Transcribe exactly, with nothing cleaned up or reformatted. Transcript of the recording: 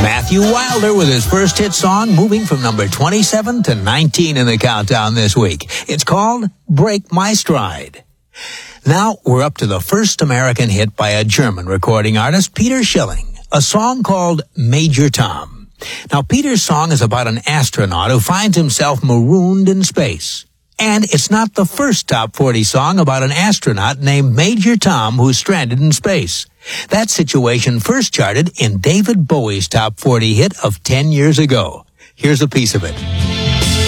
Matthew Wilder with his first hit song, moving from number twenty-seven to nineteen in the countdown this week. It's called Break My Stride. Now we're up to the first American hit by a German recording artist, Peter Schilling, a song called Major Tom. Now, Peter's song is about an astronaut who finds himself marooned in space. And it's not the first top forty song about an astronaut named Major Tom who's stranded in space. That situation first charted in David Bowie's top forty hit of ten years ago. Here's a piece of it.